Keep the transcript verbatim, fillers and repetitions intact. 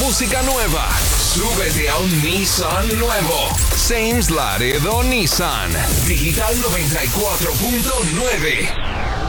música nueva. Súbete a un Nissan nuevo. Sames Laredo Nissan. Digital noventa y cuatro punto nueve.